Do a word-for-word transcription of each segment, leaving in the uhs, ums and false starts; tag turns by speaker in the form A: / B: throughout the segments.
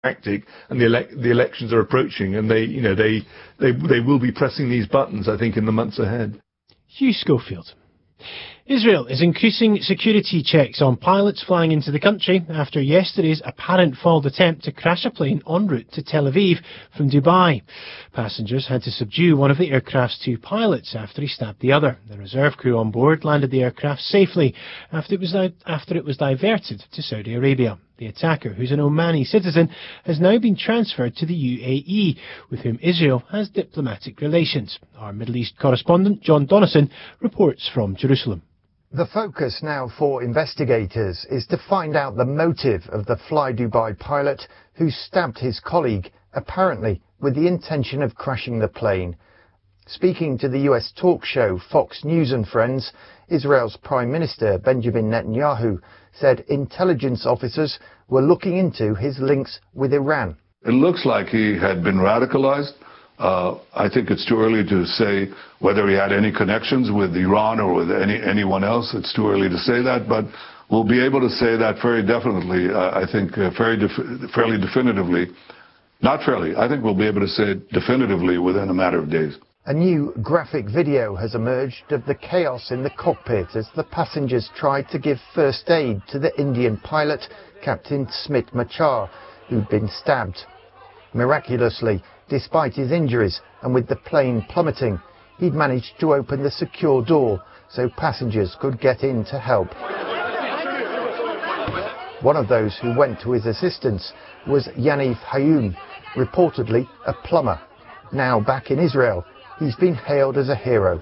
A: tactic, and the, ele the elections are approaching, and they, you know, they, they, they will be pressing these buttons, I think, in the months ahead.
B: Hugh Schofield. Israel is increasing security checks on pilots flying into the country after yesterday's apparent failed attempt to crash a plane en route to Tel Aviv from Dubai. Passengers had to subdue one of the aircraft's two pilots after he stabbed the other. The reserve crew on board landed the aircraft safely after it was, after it was diverted to Saudi Arabia. The attacker, who's an Omani citizen, has now been transferred to the U A E, with whom Israel has diplomatic relations. Our Middle East correspondent, John Donnison, reports from Jerusalem.
C: The focus now for investigators is to find out the motive of the Fly Dubai pilot who stabbed his colleague, apparently with the intention of crashing the plane. Speaking to the U S talk show Fox News and Friends, Israel's Prime Minister Benjamin Netanyahu said intelligence officers were looking into his links with Iran.
D: It looks like he had been radicalized. Uh, I think it's too early to say whether he had any connections with Iran or with any, anyone else. It's too early to say that, but we'll be able to say that very definitely, uh, I think uh, very def fairly definitively. Not fairly, I think we'll be able to say it definitively within a matter of days.
C: A new graphic video has emerged of the chaos in the cockpit as the passengers tried to give first aid to the Indian pilot, Captain Smit Machar, who'd been stabbed. Miraculously, despite his injuries and with the plane plummeting, he'd managed to open the secure door so passengers could get in to help. One of those who went to his assistance was Yaniv Hayun, reportedly a plumber. Now back in Israel, he's been hailed as a hero.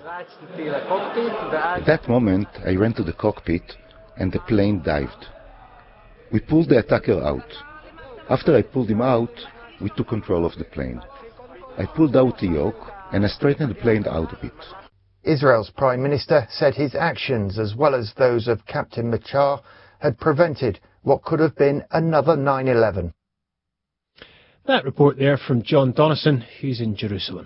E: At that moment, I ran to the cockpit and the plane dived. We pulled the attacker out. After I pulled him out, we took control of the plane. I pulled out the yoke and I straightened the plane out a bit.
C: Israel's Prime Minister said his actions, as well as those of Captain Machar, had prevented what could have been another nine eleven.
B: That report there from John Donnison, who's in Jerusalem.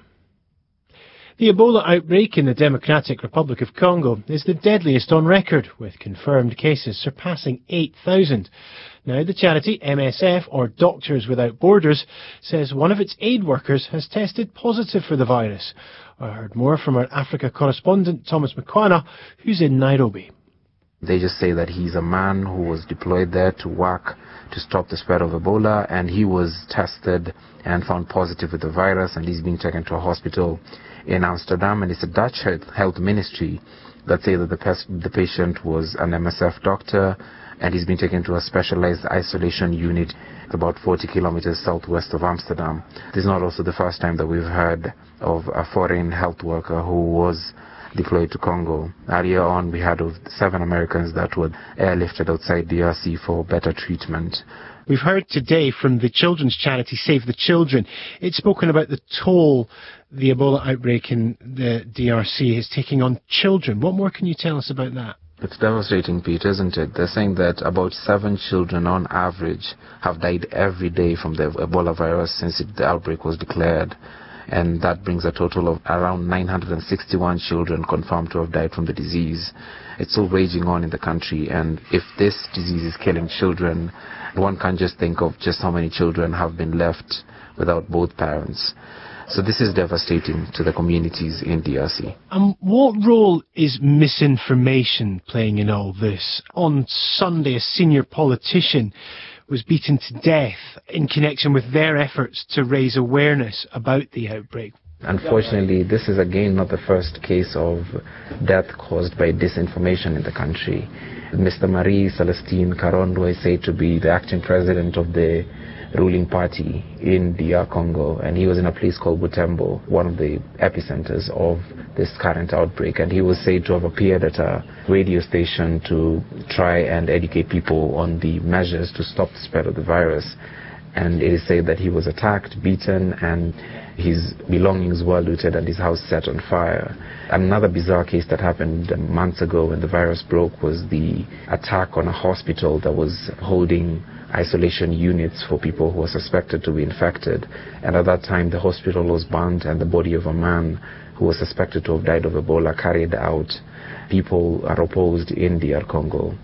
B: The Ebola outbreak in the Democratic Republic of Congo is the deadliest on record, with confirmed cases surpassing eight thousand. Now, the charity M S F, or Doctors Without Borders, says one of its aid workers has tested positive for the virus. I heard more from our Africa correspondent Thomas Mkwana, who's in Nairobi.
F: They just say that he's a man who was deployed there to work to stop the spread of Ebola, and he was tested and found positive with the virus, and he's being taken to a hospital in Amsterdam. And it's a Dutch health ministry that say that the, the patient was an M S F doctor, and he's been taken to a specialized isolation unit about forty kilometers southwest of Amsterdam. This is not also the first time that we've heard of a foreign health worker who was deployed to Congo. Earlier on, we had of seven Americans that were airlifted outside D R C for better treatment.
B: We've heard today from the children's charity Save the Children. It's spoken about the toll the Ebola outbreak in the D R C is taking on children. What more can you tell us about that?
F: It's devastating, Pete, isn't it? They're saying that about seven children on average have died every day from the Ebola virus since it, the outbreak was declared. And that brings a total of around nine hundred sixty-one children confirmed to have died from the disease. It's still raging on in the country, and if this disease is killing children, one can just think of just how many children have been left without both parents. So this is devastating to the communities in D R C.
B: And what role is misinformation playing in all this? On Sunday, a senior politician was beaten to death in connection with their efforts to raise awareness about the outbreak.
F: Unfortunately, this is again not the first case of death caused by disinformation in the country. Mister Marie Celestine Karondo is said to be the acting president of the ruling party in D R Congo, and he was in a place called Butembo, one of the epicenters of this current outbreak, and he was said to have appeared at a radio station to try and educate people on the measures to stop the spread of the virus. And it is said that he was attacked, beaten, and his belongings were looted and his house set on fire. Another bizarre case that happened months ago when the virus broke was the attack on a hospital that was holding isolation units for people who were suspected to be infected. And at that time, the hospital was burned and the body of a man who was suspected to have died of Ebola carried out. People are opposed in D R Congo.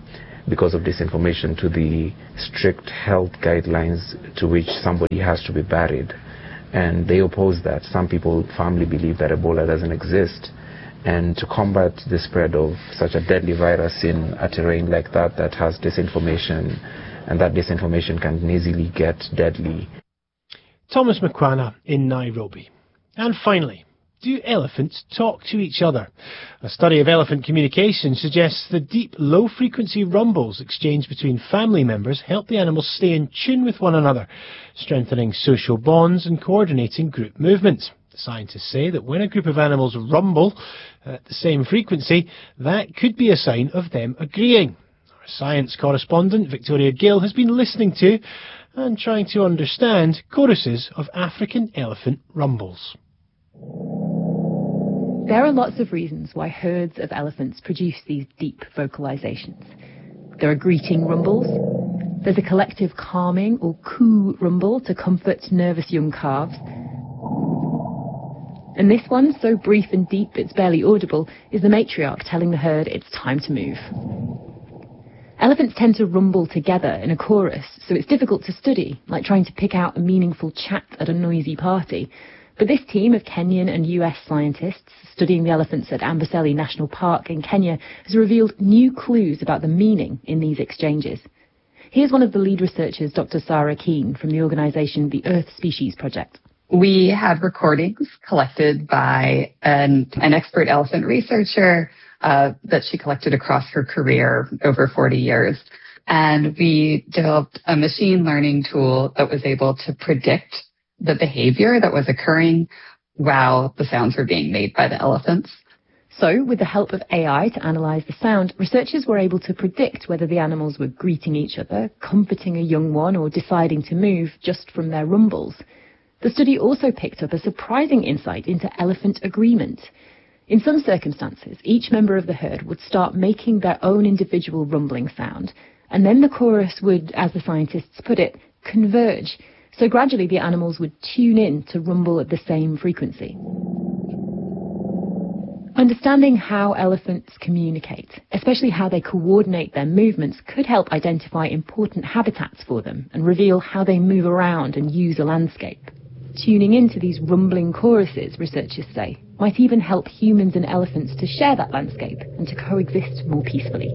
F: because of disinformation, to the strict health guidelines to which somebody has to be buried. And they oppose that. Some people firmly believe that Ebola doesn't exist. And to combat the spread of such a deadly virus in a terrain like that that has disinformation, and that disinformation can easily get deadly.
B: Thomas Mukwana in Nairobi. And finally, do elephants talk to each other? A study of elephant communication suggests the deep, low-frequency rumbles exchanged between family members help the animals stay in tune with one another, strengthening social bonds and coordinating group movements. Scientists say that when a group of animals rumble at the same frequency, that could be a sign of them agreeing. Our science correspondent, Victoria Gill, has been listening to and trying to understand choruses of African elephant rumbles.
G: There are lots of reasons why herds of elephants produce these deep vocalizations. There are greeting rumbles. There's a collective calming or coo rumble to comfort nervous young calves. And this one, so brief and deep it's barely audible, is the matriarch telling the herd it's time to move. Elephants tend to rumble together in a chorus, so it's difficult to study, like trying to pick out a meaningful chat at a noisy party. But this team of Kenyan and U S scientists studying the elephants at Amboseli National Park in Kenya has revealed new clues about the meaning in these exchanges. Here's one of the lead researchers, Doctor Sarah Keane, from the organisation the Earth Species Project.
H: We had recordings collected by an, an expert elephant researcher uh, that she collected across her career over forty years. And we developed a machine learning tool that was able to predict the behavior that was occurring while the sounds were being made by the elephants.
G: So, with the help of A I to analyse the sound, researchers were able to predict whether the animals were greeting each other, comforting a young one, or deciding to move just from their rumbles. The study also picked up a surprising insight into elephant agreement. In some circumstances, each member of the herd would start making their own individual rumbling sound, and then the chorus would, as the scientists put it, converge. So gradually the animals would tune in to rumble at the same frequency. Understanding how elephants communicate, especially how they coordinate their movements, could help identify important habitats for them and reveal how they move around and use a landscape. Tuning into these rumbling choruses, researchers say, might even help humans and elephants to share that landscape and to coexist more peacefully.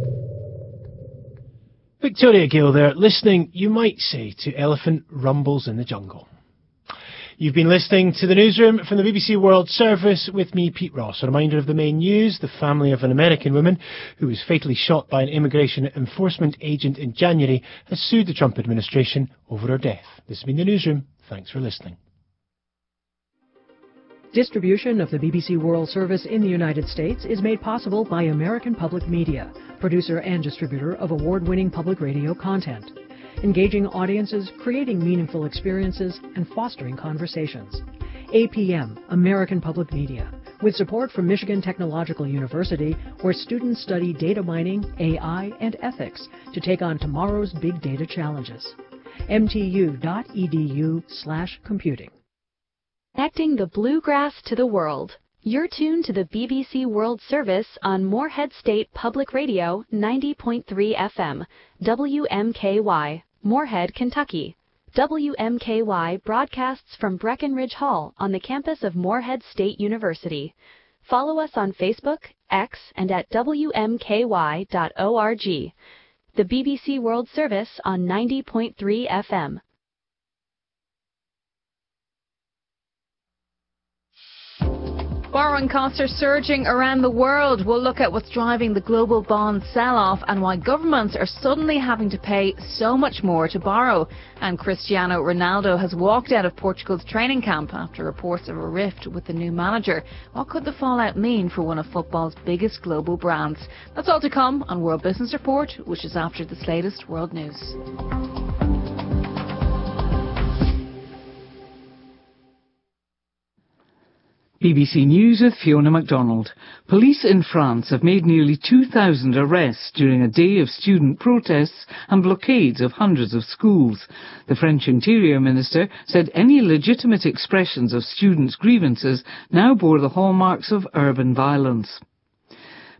B: Victoria Gill there, listening, you might say, to elephant rumbles in the jungle. You've been listening to the newsroom from the B B C World Service with me, Pete Ross. A reminder of the main news: the family of an American woman who was fatally shot by an immigration enforcement agent in January has sued the Trump administration over her death. This has been the newsroom. Thanks for listening.
I: Distribution of the B B C World Service in the United States is made possible by American Public Media, producer and distributor of award-winning public radio content, engaging audiences, creating meaningful experiences, and fostering conversations. A P M, American Public Media, with support from Michigan Technological University, where students study data mining, A I, and ethics to take on tomorrow's big data challenges. M T U dot E D U slash computing.
J: Connecting the bluegrass to the world. You're tuned to the B B C World Service on Moorhead State Public Radio ninety point three F M, W M K Y, Moorhead, Kentucky. W M K Y broadcasts from Breckenridge Hall on the campus of Moorhead State University. Follow us on Facebook, X, and at W M K Y dot org. The B B C World Service on ninety point three F M.
K: Borrowing costs are surging around the world. We'll look at what's driving the global bond sell-off and why governments are suddenly having to pay so much more to borrow. And Cristiano Ronaldo has walked out of Portugal's training camp after reports of a rift with the new manager. What could the fallout mean for one of football's biggest global brands? That's all to come on World Business Report, which is after this latest world news.
L: B B C News with Fiona MacDonald. Police in France have made nearly two thousand arrests during a day of student protests and blockades of hundreds of schools. The French Interior Minister said any legitimate expressions of students' grievances now bore the hallmarks of urban violence.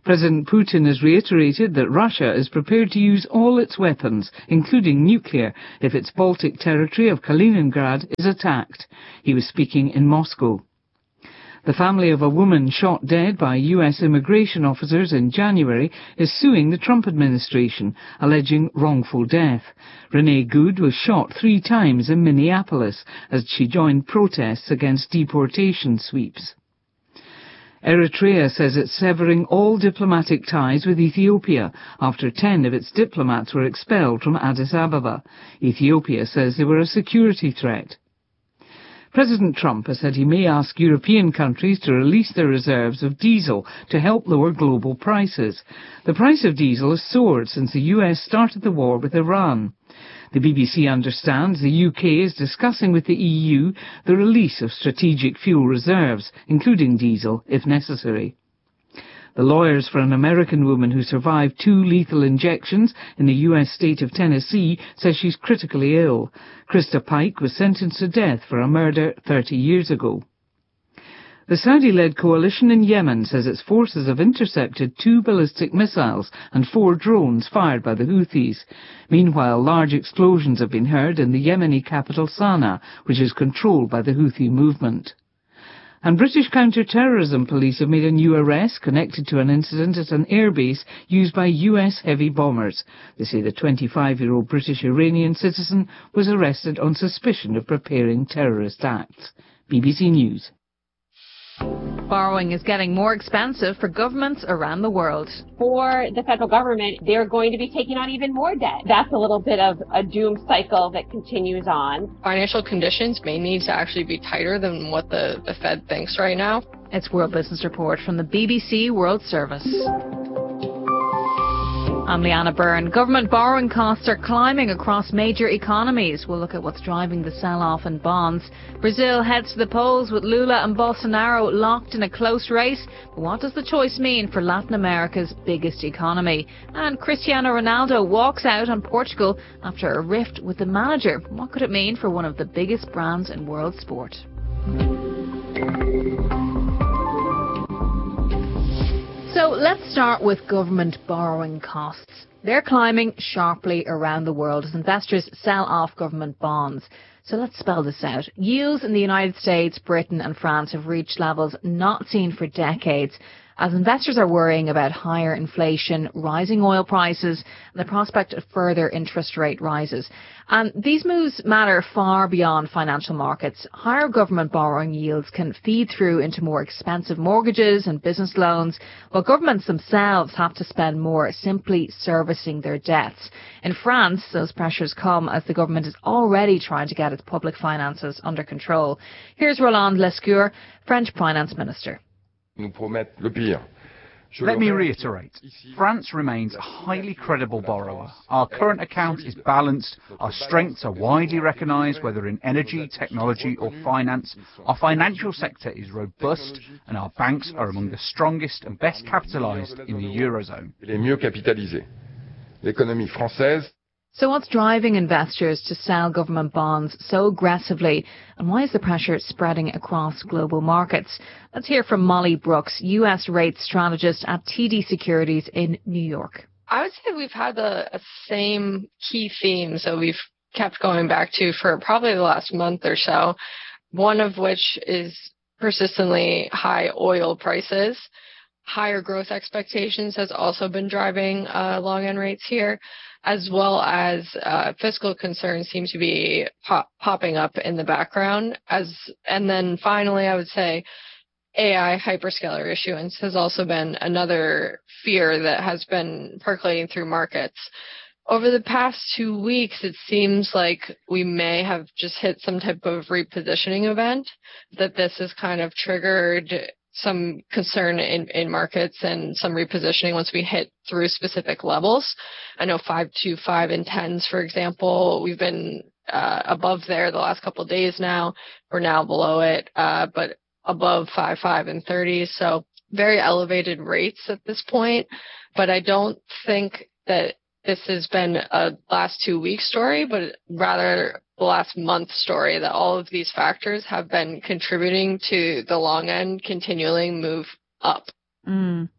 L: President Putin has reiterated that Russia is prepared to use all its weapons, including nuclear, if its Baltic territory of Kaliningrad is attacked. He was speaking in Moscow. The family of a woman shot dead by U S immigration officers in January is suing the Trump administration, alleging wrongful death. Renee Good was shot three times in Minneapolis as she joined protests against deportation sweeps. Eritrea says it's severing all diplomatic ties with Ethiopia after ten of its diplomats were expelled from Addis Ababa. Ethiopia says they were a security threat. President Trump has said he may ask European countries to release their reserves of diesel to help lower global prices. The price of diesel has soared since the U S started the war with Iran. The B B C understands the U K is discussing with the E U the release of strategic fuel reserves, including diesel, if necessary. The lawyers for an American woman who survived two lethal injections in the U S state of Tennessee says she's critically ill. Krista Pike was sentenced to death for a murder thirty years ago. The Saudi-led coalition in Yemen says its forces have intercepted two ballistic missiles and four drones fired by the Houthis. Meanwhile, large explosions have been heard in the Yemeni capital Sana'a, which is controlled by the Houthi movement. And British counter-terrorism police have made a new arrest connected to an incident at an airbase used by U S heavy bombers. They say the twenty-five-year-old British-Iranian citizen was arrested on suspicion of preparing terrorist acts. B B C News.
K: Borrowing is getting more expensive for governments around the world.
M: For the federal government, they're going to be taking on even more debt. That's a little bit of a doom cycle that continues on.
N: Financial conditions may need to actually be tighter than what the, the Fed thinks right now.
K: It's World Business Report from the B B C World Service. I'm Leanna Byrne. Government borrowing costs are climbing across major economies. We'll look at what's driving the sell-off in bonds. Brazil heads to the polls with Lula and Bolsonaro locked in a close race. But what does the choice mean for Latin America's biggest economy? And Cristiano Ronaldo walks out on Portugal after a rift with the manager. What could it mean for one of the biggest brands in world sport? So let's start with government borrowing costs. They're climbing sharply around the world as investors sell off government bonds. So let's spell this out. Yields in the United States, Britain and France have reached levels not seen for decades as investors are worrying about higher inflation, rising oil prices and the prospect of further interest rate rises. And these moves matter far beyond financial markets. Higher government borrowing yields can feed through into more expensive mortgages and business loans, while governments themselves have to spend more simply servicing their debts. In France, those pressures come as the government is already trying to get its public finances under control. Here's Roland Lescure, French finance minister.
O: Let me reiterate, France remains a highly credible borrower. Our current account is balanced, our strengths are widely recognised, whether in energy, technology or finance. Our financial sector is robust and our banks are among the strongest and best capitalised in the Eurozone.
K: So what's driving investors to sell government bonds so aggressively, and why is the pressure spreading across global markets? Let's hear from Molly Brooks, U S rates strategist at T D Securities in New York.
N: I would say we've had the same key themes that we've kept going back to for probably the last month or so, one of which is persistently high oil prices. Higher growth expectations has also been driving uh, long-end rates here, as well as uh, fiscal concerns seem to be pop- popping up in the background. As and then finally, I would say A I hyperscaler issuance has also been another fear that has been percolating through markets. Over the past two weeks, it seems like we may have just hit some type of repositioning event, that this has kind of triggered some concern in, in markets and some repositioning once we hit through specific levels. I know five two five and tens, for example, we've been uh, above there the last couple of days now. We're now below it, uh, but above five five and thirties. So very elevated rates at this point. But I don't think that this has been a last two week story, but rather the last month story, that all of these factors have been contributing to the long end continually move up.
K: Mm.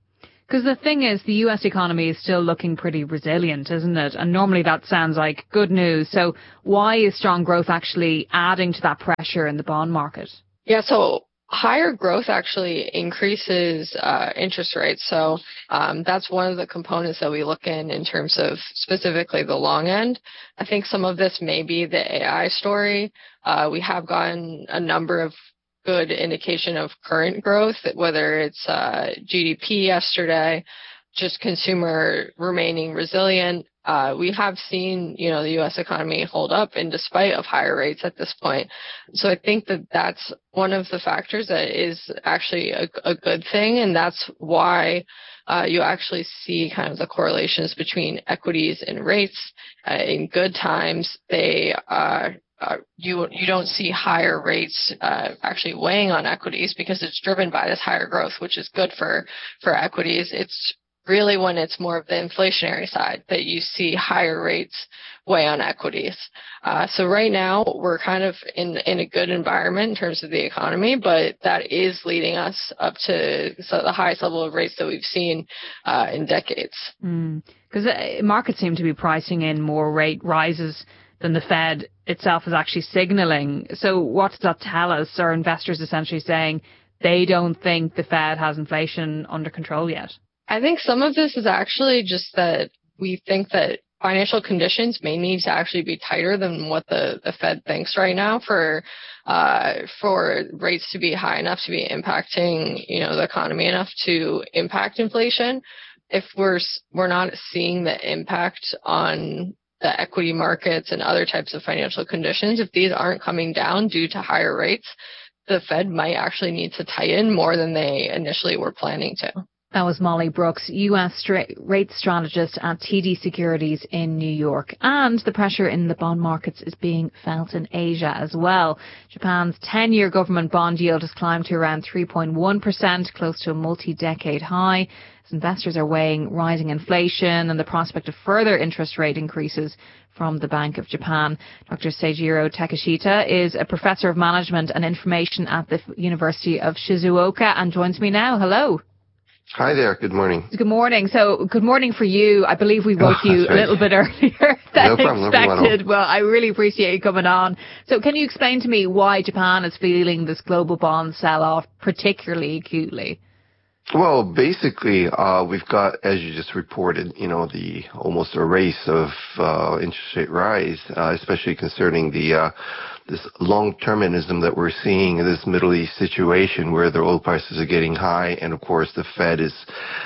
K: Because the thing is, the U S economy is still looking pretty resilient, isn't it? And normally that sounds like good news. So why is strong growth actually adding to that pressure in the bond market?
N: Yeah, so higher growth actually increases uh, interest rates. So um, that's one of the components that we look in in terms of specifically the long end. I think some of this may be the A I story. Uh, we have gotten a number of good indication of current growth, whether it's uh, G D P yesterday, just consumer remaining resilient. Uh, we have seen, you know, the U S economy hold up in despite of higher rates at this point. So I think that that's one of the factors that is actually a, a good thing. And that's why uh, you actually see kind of the correlations between equities and rates. Uh, in good times, they uh, uh, you you don't see higher rates uh, actually weighing on equities because it's driven by this higher growth, which is good for, for equities. It's really when it's more of the inflationary side that you see higher rates weigh on equities. Uh, so right now we're kind of in, in a good environment in terms of the economy, but that is leading us up to so the highest level of rates that we've seen uh, in decades.
K: Because mm. markets seem to be pricing in more rate rises than the Fed itself is actually signaling. So what does that tell us? Are investors essentially saying they don't think the Fed has inflation under control yet?
N: I think some of this is actually just that we think that financial conditions may need to actually be tighter than what the, the Fed thinks right now for uh, for rates to be high enough to be impacting, you know, the economy enough to impact inflation. If we're we're not seeing the impact on the equity markets and other types of financial conditions, if these aren't coming down due to higher rates, the Fed might actually need to tighten more than they initially were planning to.
K: That was Molly Brooks, U S stra- rate strategist at T D Securities in New York. And the pressure in the bond markets is being felt in Asia as well. Japan's ten-year government bond yield has climbed to around three point one percent, close to a multi-decade high, as investors are weighing rising inflation and the prospect of further interest rate increases from the Bank of Japan. Doctor Seijiro Takeshita is a professor of management and information at the University of Shizuoka and joins me now. Hello.
P: Hi there. Good morning.
K: Good morning. So, good morning for you. I believe we woke oh, you right. a little bit earlier than
P: no problem,
K: expected. No well, I really appreciate you coming on. So, can you explain to me why Japan is feeling this global bond sell-off particularly acutely?
P: Well, basically, uh, we've got, as you just reported, you know, the almost a race of uh, interest rate rise, uh, especially concerning the uh, this long-termism that we're seeing in this Middle East situation where the oil prices are getting high, and of course the Fed is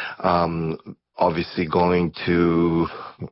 P: um, obviously going to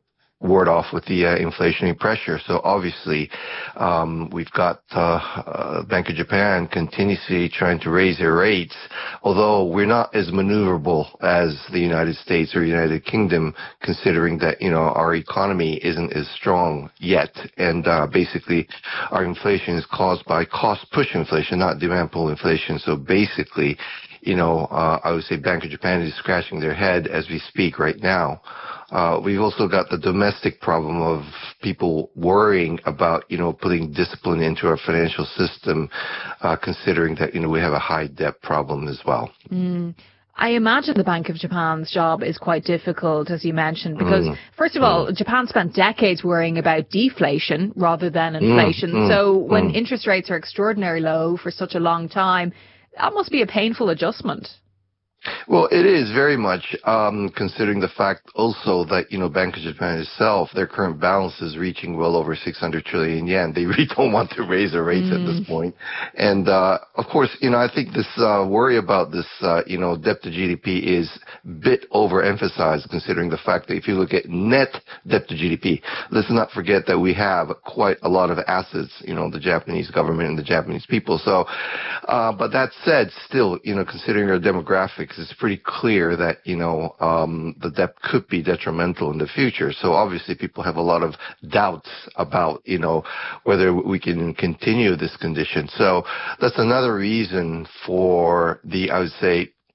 P: ward off with the uh, inflationary pressure. So obviously, um, we've got uh, uh, Bank of Japan continuously trying to raise their rates, although we're not as maneuverable as the United States or United Kingdom, considering that, you know, our economy isn't as strong yet. And uh, basically, our inflation is caused by cost-push inflation, not demand-pull inflation. So basically, you know, uh, I would say Bank of Japan is scratching their head as we speak right now. Uh, we've also got the domestic problem of people worrying about, you know, putting discipline into our financial system, uh, considering that, you know, we have a high debt problem as well.
K: Mm. I imagine the Bank of Japan's job is quite difficult, as you mentioned, because, mm. first of all, mm. Japan spent decades worrying about deflation rather than inflation. Mm. So when mm. interest rates are extraordinarily low for such a long time, that must be a painful adjustment.
P: Well, it is very much, um, considering the fact also that, you know, Bank of Japan itself, their current balance is reaching well over six hundred trillion yen. They really don't want to raise their rates mm. at this point. And, uh, of course, you know, I think this, uh, worry about this, uh, you know, debt to G D P is a bit overemphasized, considering the fact that if you look at net debt to G D P, let's not forget that we have quite a lot of assets, you know, the Japanese government and the Japanese people. So, uh, but that said, still, you know, considering our demographics, it's pretty clear that, you know, um, the debt could be detrimental in the future. So obviously people have a lot of doubts about, you know, whether we can continue this condition. So that's another reason for the, I would say,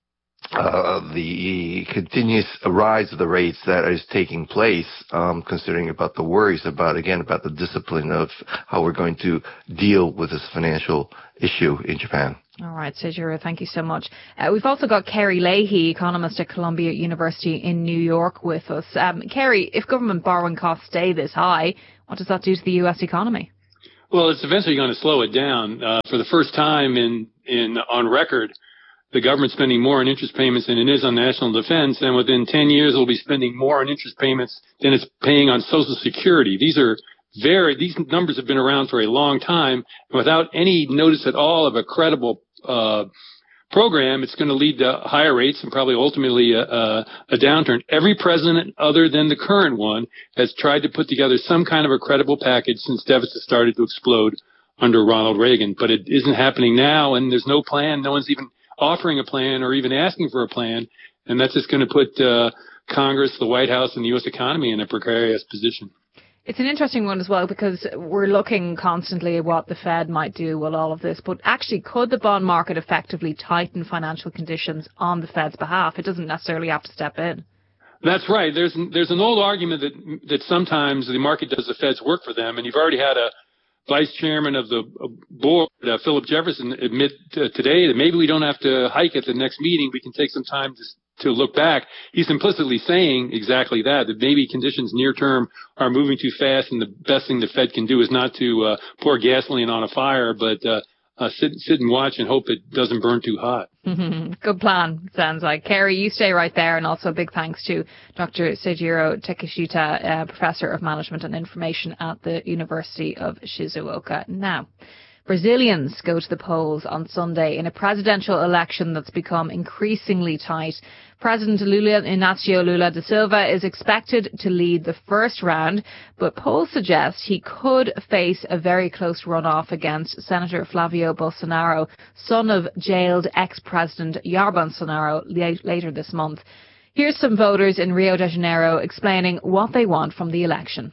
P: uh, the continuous rise of the rates that is taking place, um, considering about the worries about, again, about the discipline of how we're going to deal with this financial issue in Japan.
K: All right, Seijiro, thank you so much. Uh, we've also got Kerry Leahy, economist at Columbia University in New York, with us. Um, Kerry, if government borrowing costs stay this high, what does that do to the U S economy?
Q: Well, it's eventually going to slow it down. Uh, for the first time in, in on record, the government's spending more on interest payments than it is on national defense, and within ten years, it'll be spending more on interest payments than it's paying on Social Security. These are very, these numbers have been around for a long time. Without any notice at all of a credible uh, program, it's going to lead to higher rates and probably ultimately a, a, a downturn. Every president other than the current one has tried to put together some kind of a credible package since deficits started to explode under Ronald Reagan, but it isn't happening now, and there's no plan. No one's even offering a plan or even asking for a plan, and that's just going to put uh, Congress, the White House, and the U S economy in a precarious position.
K: It's an interesting one as well, because we're looking constantly at what the Fed might do with all of this. But actually, could the bond market effectively tighten financial conditions on the Fed's behalf? It doesn't necessarily have to step in.
Q: That's right. There's there's an old argument that that sometimes the market does the Fed's work for them, and you've already had a vice chairman of the board, uh, Philip Jefferson, admit uh, today that maybe we don't have to hike at the next meeting. We can take some time to to look back. He's implicitly saying exactly that, that maybe conditions near term are moving too fast, and the best thing the Fed can do is not to uh, pour gasoline on a fire, but uh, uh, sit, sit and watch and hope it doesn't burn too hot.
K: Good plan, sounds like. Kerry, you stay right there, and also a big thanks to Doctor Seijiro Takeshita, uh, Professor of Management and Information at the University of Shizuoka. Now, Brazilians go to the polls on Sunday in a presidential election that's become increasingly tight. President Lula Inácio Lula da Silva is expected to lead the first round, but polls suggest he could face a very close runoff against Senator Flavio Bolsonaro, son of jailed ex-president Jair Bolsonaro, later this month. Here's some voters in Rio de Janeiro explaining what they want from the election.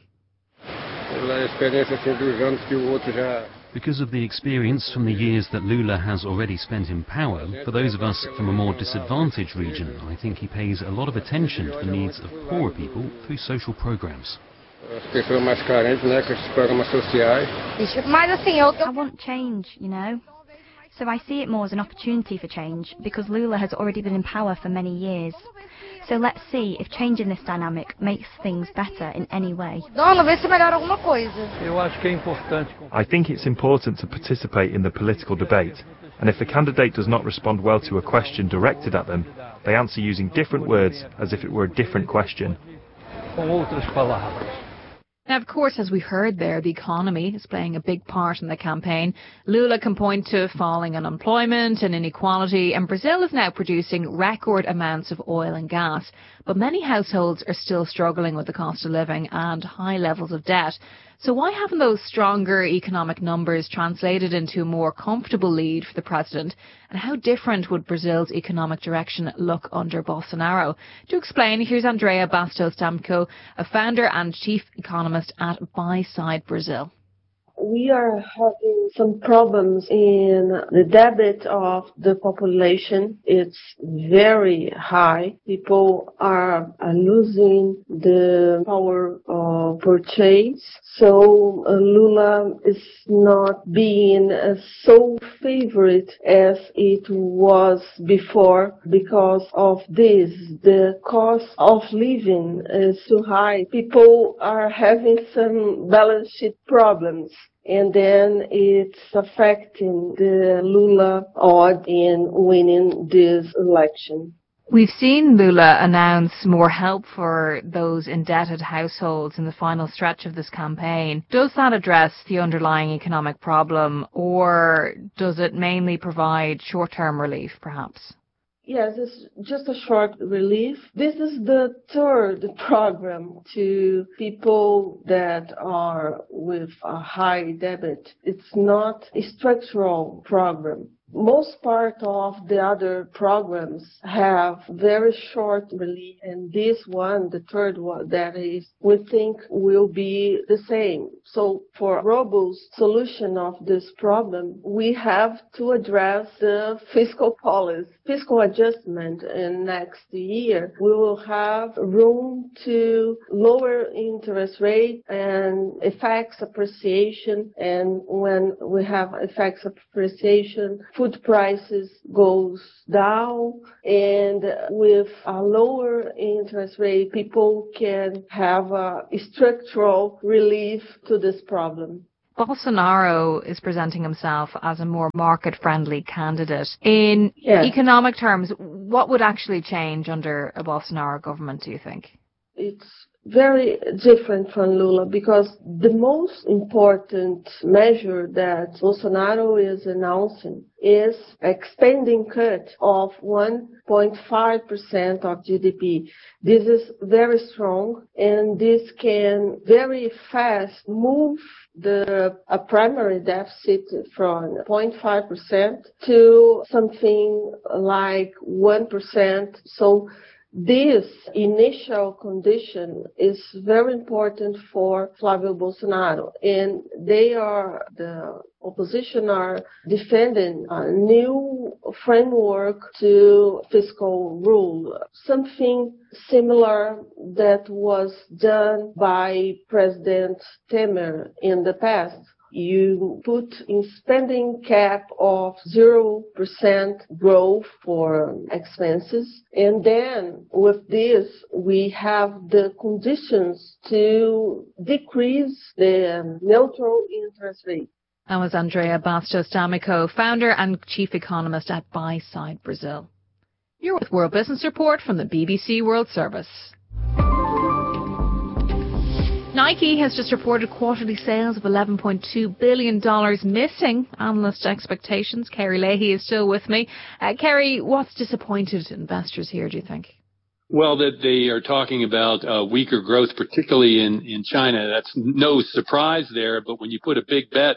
R: Because of the experience from the years that Lula has already spent in power, for those of us from a more disadvantaged region, I think he pays a lot of attention to the needs of poorer people through social programs.
S: I want change, you know. So I see it more as an opportunity for change, because Lula has already been in power for many years. So let's see if changing this dynamic makes things better in any way.
T: I think it's important to participate in the political debate, and if the candidate does not respond well to a question directed at them, they answer using different words as if it were a different question.
K: Now, of course, as we heard there, the economy is playing a big part in the campaign. Lula can point to falling unemployment and inequality, and Brazil is now producing record amounts of oil and gas. But many households are still struggling with the cost of living and high levels of debt. So why haven't those stronger economic numbers translated into a more comfortable lead for the president? And how different would Brazil's economic direction look under Bolsonaro? To explain, here's Andrea Bastos Stamko, a founder and chief economist at Buy Side Brazil.
U: We are having some problems in the debt of the population. It's very high. People are, are losing the power of purchase. So uh, Lula is not being uh, so favorite as it was before because of this. The cost of living is too high. People are having some balance sheet problems. And then it's affecting the Lula odds in winning this election.
K: We've seen Lula announce more help for those indebted households in the final stretch of this campaign. Does that address the underlying economic problem, or does it mainly provide short-term relief, perhaps?
U: Yes, it's just a short relief. This is the third program to people that are with a high debt. It's not a structural program. Most part of the other programs have very short relief, and this one, the third one, that is, we think will be the same. So for a robust solution of this problem, we have to address the fiscal policy, fiscal adjustment in next year. We will have room to lower interest rate and F X appreciation, and when we have F X appreciation, food prices goes down, and with a lower interest rate, people can have a structural relief to this problem.
K: Bolsonaro is presenting himself as a more market-friendly candidate. In
U: yes.
K: economic terms, what would actually change under a Bolsonaro government, do you think?
U: It's very different from Lula, because the most important measure that Bolsonaro is announcing is expanding cut of one point five percent of G D P. This is very strong, and this can very fast move the a primary deficit from zero point five percent to something like one percent. So this initial condition is very important for Flávio Bolsonaro, and they are, the opposition are defending a new framework to fiscal rule, something similar that was done by President Temer in the past. You put in spending cap of zero percent growth for expenses. And then with this, we have the conditions to decrease the neutral interest rate.
K: That was Andrea Bastos D'Amico, founder and chief economist at Buyside Brazil. You're with World Business Report from the B B C World Service. Nike has just reported quarterly sales of eleven point two billion dollars, missing analyst expectations. Kerry Leahy is still with me. Uh, Kerry, what's disappointed investors here, do you think?
Q: Well, that they are talking about uh, weaker growth, particularly in, in China. That's no surprise there, but when you put a big bet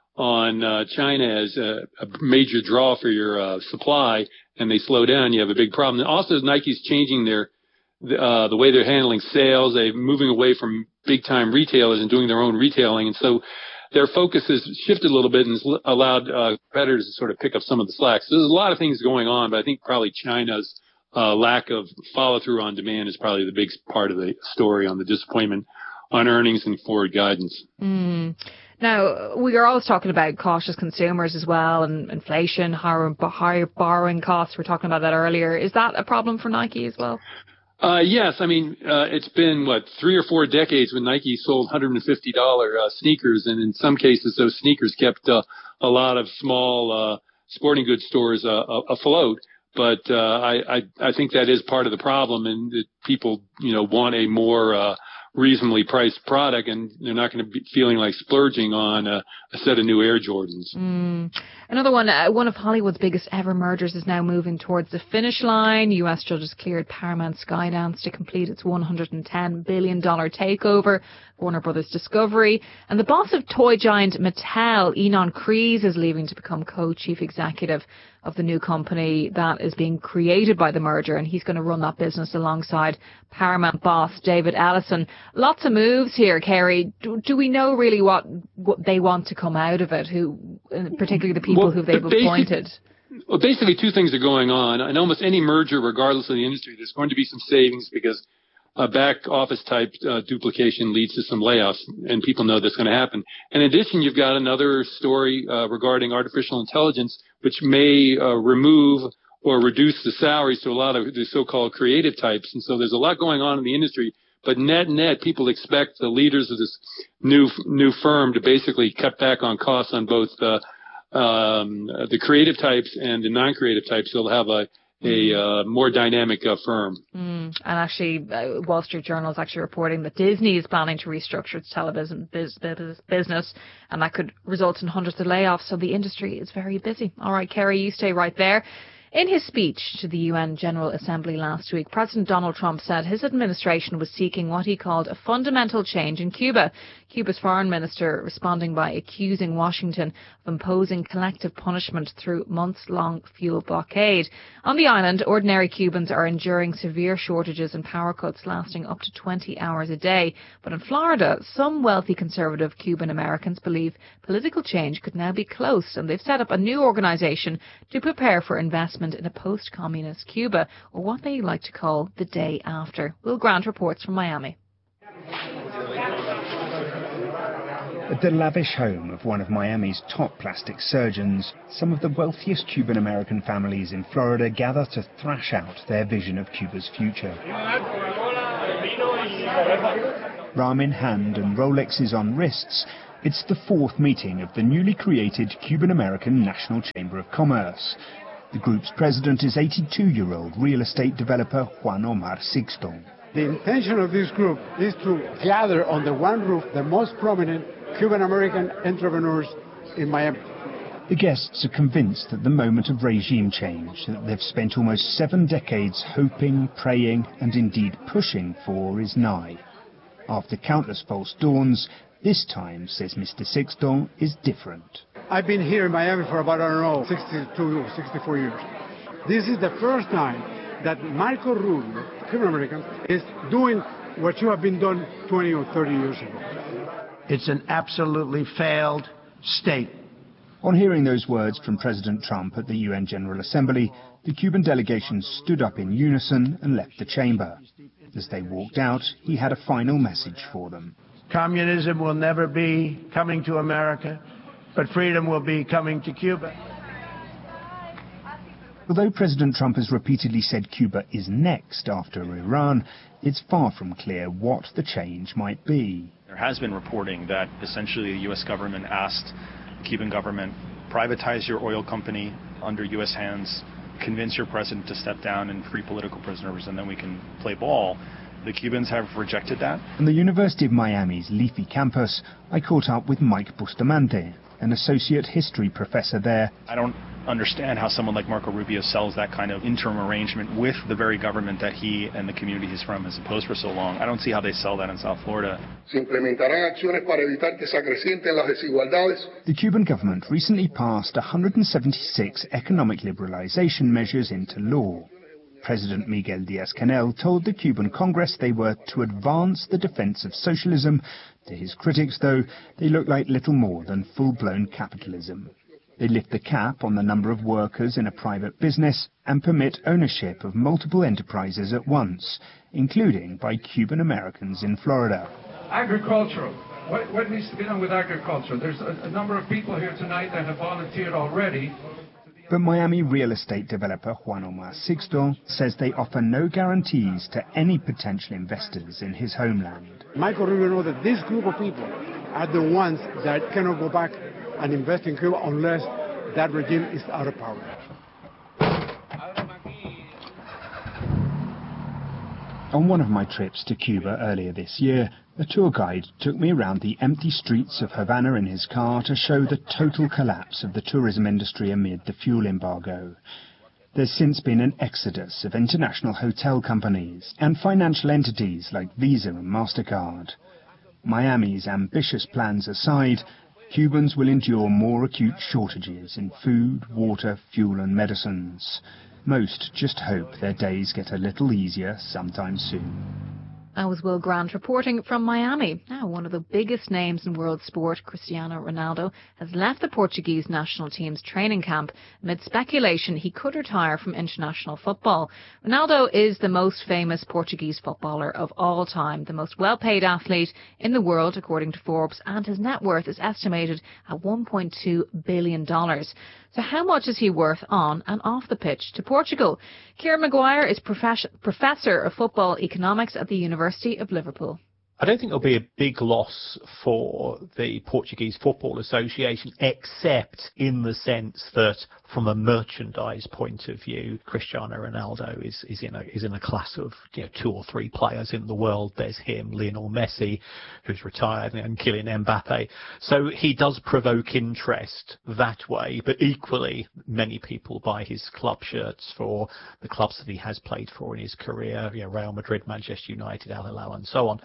Q: on uh, China as a, a major draw for your uh, supply and they slow down, you have a big problem. And also, Nike's changing their Uh, the way they're handling sales. They're moving away from big-time retailers and doing their own retailing. And so their focus has shifted a little bit and has allowed uh, competitors to sort of pick up some of the slack. So there's a lot of things going on, but I think probably China's uh, lack of follow-through on demand is probably the big part of the story on the disappointment on earnings and forward guidance.
K: Mm. Now, we are always talking about cautious consumers as well, and inflation, higher, higher borrowing costs. We were talking about that earlier. Is that a problem for Nike as well?
Q: Uh, yes, I mean, uh, it's been, what, three or four decades when Nike sold one hundred fifty dollars uh, sneakers, and in some cases those sneakers kept uh, a lot of small uh, sporting goods stores uh, afloat. But uh, I, I, I think that is part of the problem, and that people, you know, want a more uh, reasonably priced product, and they're not going to be feeling like splurging on a, a set of new Air Jordans.
K: Mm. Another one, uh, one of Hollywood's biggest ever mergers is now moving towards the finish line. U S judges cleared Paramount Skydance to complete its one hundred ten billion dollars takeover, Warner Brothers Discovery. And the boss of toy giant Mattel, Ynon Kreiz, is leaving to become co-chief executive of the new company that is being created by the merger, and he's going to run that business alongside Paramount boss David Ellison. Lots of moves here, Kerry. Do, do we know really what, what they want to come out of it, who, particularly the people
Q: well,
K: who they've
Q: basic,
K: appointed?
Q: Well, basically two things are going on. In almost any merger, regardless of the industry, there's going to be some savings because a back office type uh, duplication leads to some layoffs, and people know that's going to happen. In addition, you've got another story uh, regarding artificial intelligence, which may uh, remove or reduce the salaries to a lot of the so-called creative types. And so there's a lot going on in the industry. But net net, people expect the leaders of this new new firm to basically cut back on costs on both uh, um, the creative types and the non-creative types. So they'll have a a uh, more dynamic uh, firm.
K: Mm. And actually, uh, Wall Street Journal is actually reporting that Disney is planning to restructure its television biz- biz- business, and that could result in hundreds of layoffs. So the industry is very busy. All right, Kerry, you stay right there. In his speech to the U N General Assembly last week, President Donald Trump said his administration was seeking what he called a fundamental change in Cuba. Cuba's foreign minister responding by accusing Washington of imposing collective punishment through months-long fuel blockade. On the island, ordinary Cubans are enduring severe shortages and power cuts lasting up to twenty hours a day. But in Florida, some wealthy conservative Cuban Americans believe political change could now be close, and they've set up a new organization to prepare for investment in a post-communist Cuba, or what they like to call the day after. Will Grant reports from Miami.
A: At the lavish home of one of Miami's top plastic surgeons, some of the wealthiest Cuban-American families in Florida gather to thrash out their vision of Cuba's future. Rum in hand and Rolexes on wrists, it's the fourth meeting of the newly created Cuban-American National Chamber of Commerce. The group's president is eighty-two-year-old real estate developer Juan Omar Sixto.
V: The intention of this group is to gather under one roof the most prominent Cuban-American entrepreneurs in Miami.
A: The guests are convinced that the moment of regime change that they've spent almost seven decades hoping, praying, and indeed pushing for is nigh. After countless false dawns, this time, says Mister Sixto, is different.
V: I've been here in Miami for about, I don't know, sixty-two, sixty-four years. This is the first time that Marco Rubio, Cuban-American, is doing what you have been done twenty or thirty years ago.
W: It's an absolutely failed state.
A: On hearing those words from President Trump at the U N General Assembly, the Cuban delegation stood up in unison and left the chamber. As they walked out, he had a final message for them.
W: Communism will never be coming to America, but freedom will be coming to Cuba.
A: Although President Trump has repeatedly said Cuba is next after Iran, it's far from clear what the change might be.
X: There has been reporting that essentially the U S government asked the Cuban government, privatize your oil company under U S hands, convince your president to step down and free political prisoners, and then we can play ball. The Cubans have rejected that.
A: On the University of Miami's Leafy campus, I caught up with Mike Bustamante, an associate history professor there.
X: I don't understand how someone like Marco Rubio sells that kind of interim arrangement with the very government that he and the community he's from has opposed for so long. I don't see how they sell that in South Florida.
A: The Cuban government recently passed one hundred seventy-six economic liberalization measures into law. President Miguel Díaz-Canel told the Cuban Congress they were to advance the defense of socialism. To his critics, though, they look like little more than full-blown capitalism. They lift the cap on the number of workers in a private business and permit ownership of multiple enterprises at once, including by Cuban Americans in Florida.
Y: Agricultural. What, what needs to be done with agriculture? There's a, a number of people here tonight that have volunteered already.
A: But Miami real estate developer Juan Omar Sixto says they offer no guarantees to any potential investors in his homeland.
V: Michael Rubio knows that this group of people are the ones that cannot go back and invest in Cuba unless that regime is out of power.
A: On one of my trips to Cuba earlier this year, a tour guide took me around the empty streets of Havana in his car to show the total collapse of the tourism industry amid the fuel embargo. There's since been an exodus of international hotel companies and financial entities like Visa and MasterCard. Miami's ambitious plans aside, Cubans will endure more acute shortages in food, water, fuel and medicines. Most just hope their days get a little easier sometime soon.
K: That was Will Grant reporting from Miami. Now, one of the biggest names in world sport, Cristiano Ronaldo, has left the Portuguese national team's training camp amid speculation he could retire from international football. Ronaldo is the most famous Portuguese footballer of all time, the most well-paid athlete in the world, according to Forbes, and his net worth is estimated at one point two billion dollars. So how much is he worth on and off the pitch to Portugal? Kieran Maguire is profess- Professor of Football Economics at the University of Liverpool.
Z: I don't think there'll be a big loss for the Portuguese Football Association, except in the sense that from a merchandise point of view, Cristiano Ronaldo is, is in a is in a class of you know, two or three players in the world. There's him, Lionel Messi, who's retired, and Kylian Mbappe. So he does provoke interest that way, but equally many people buy his club shirts for the clubs that he has played for in his career, you know, Real Madrid, Manchester United, Al Hilal, and so on. So it'll be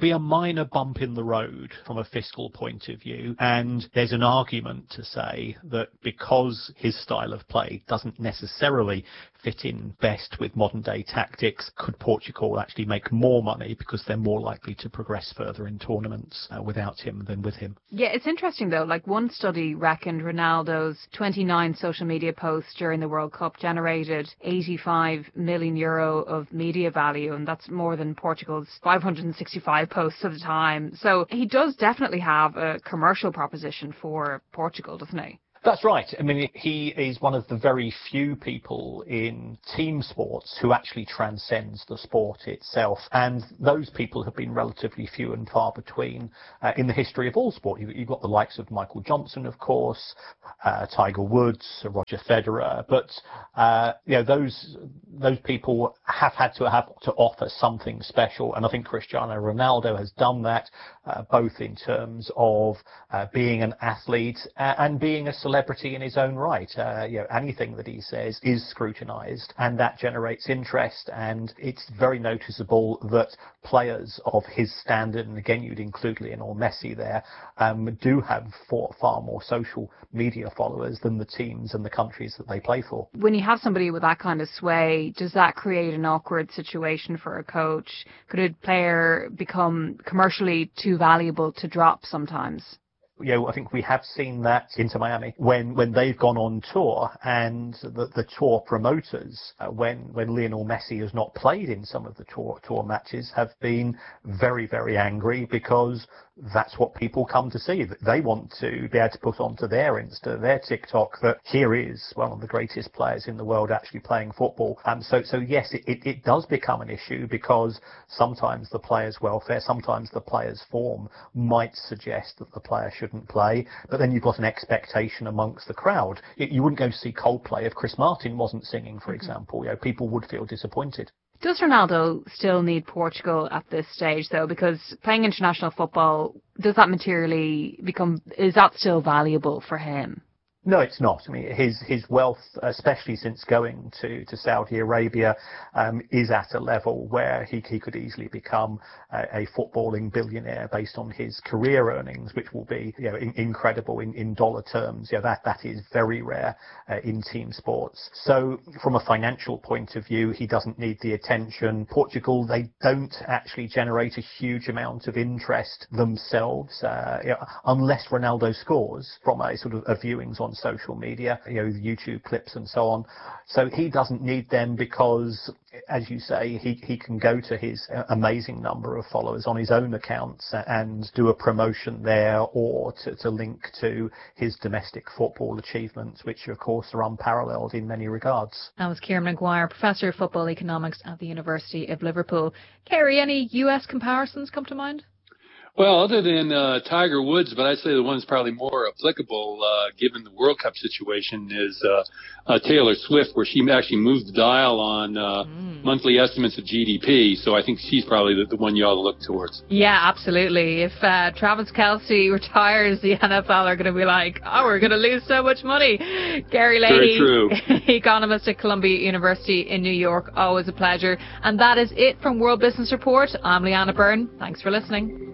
Z: be a minor bump in the road from a fiscal point of view, and there's an argument to say that because his style of play doesn't necessarily fit in best with modern day tactics, could Portugal actually make more money because they're more likely to progress further in tournaments uh, without him than with him.
K: Yeah, it's interesting though, like one study reckoned Ronaldo's twenty-nine social media posts during the World Cup generated eighty-five million euro of media value, and that's more than Portugal's five hundred sixty-five posts at a time. So he does definitely have a commercial proposition for Portugal, doesn't he?
Z: That's right. I mean, he is one of the very few people in team sports who actually transcends the sport itself. And those people have been relatively few and far between uh, in the history of all sport. You, you've got the likes of Michael Johnson, of course, uh, Tiger Woods, Roger Federer. But, uh, you know, those those people have had to have to offer something special. And I think Cristiano Ronaldo has done that, uh, both in terms of uh, being an athlete and being a celebrity. Celebrity in his own right. Uh, you know, anything that he says is scrutinised, and that generates interest. And it's very noticeable that players of his standard, and again you'd include Lionel Messi there, um, do have far, far more social media followers than the teams and the countries that they play for.
K: When you have somebody with that kind of sway, does that create an awkward situation for a coach? Could a player become commercially too valuable to drop sometimes?
Z: You know, I think we have seen that Inter Miami when, when they've gone on tour, and the, the tour promoters, uh, when, when Lionel Messi has not played in some of the tour, tour matches, have been very, very angry because that's what people come to see. They want to be able to put onto their Insta, their TikTok, that here is one of the greatest players in the world actually playing football. Um, so, so yes, it, it, it does become an issue because sometimes the player's welfare, sometimes the player's form might suggest that the player shouldn't play, but then you've got an expectation amongst the crowd. You wouldn't go to see Coldplay if Chris Martin wasn't singing, for example. You know, people would feel disappointed.
K: Does Ronaldo still need Portugal at this stage, though? Because playing international football, does that materially become, is that still valuable for him?
Z: No, it's not. I mean, his his wealth, especially since going to, to Saudi Arabia, um, is at a level where he he could easily become a, a footballing billionaire based on his career earnings, which will be, you know, in, incredible in, in dollar terms. You know, that that is very rare uh, in team sports. So, from a financial point of view, he doesn't need the attention. Portugal, they don't actually generate a huge amount of interest themselves, uh, you know, unless Ronaldo scores from a sort of a viewings on social media, you know, YouTube clips and so on. So he doesn't need them because, as you say, he, he can go to his amazing number of followers on his own accounts and do a promotion there, or to, to link to his domestic football achievements, which of course are unparalleled in many regards.
K: That was Kieran Maguire, Professor of Football Economics at the University of Liverpool. Kerry, any U S comparisons come to mind?
Q: Well, other than uh, Tiger Woods, but I'd say the one that's probably more applicable, uh, given the World Cup situation, is uh, uh, Taylor Swift, where she actually moved the dial on uh, mm. monthly estimates of G D P. So I think she's probably the, the one you ought to look towards.
K: Yeah, absolutely. If uh, Travis Kelce retires, the N F L are going to be like, oh, we're going to lose so much money. Gary Leahy,
Q: Very true.
K: economist at Columbia University in New York, always a pleasure. And that is it from World Business Report. I'm Leanna Byrne. Thanks for listening.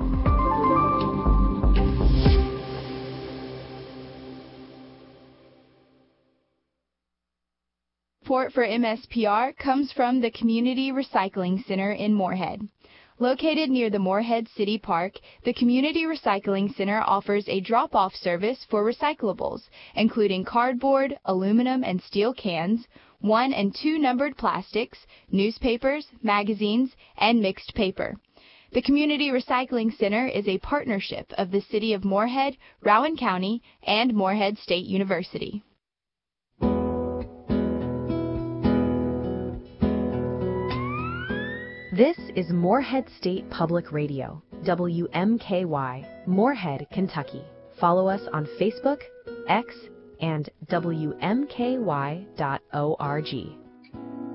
C: Support for M S P R comes from the Community Recycling Center in Moorhead. Located near the Moorhead City Park, the Community Recycling Center offers a drop-off service for recyclables, including cardboard, aluminum and steel cans, one and two numbered plastics, newspapers, magazines, and mixed paper. The Community Recycling Center is a partnership of the City of Moorhead, Rowan County, and Moorhead State University.
D: This is Moorhead State Public Radio, W M K Y, Moorhead, Kentucky. Follow us on Facebook, X, and W M K Y dot org.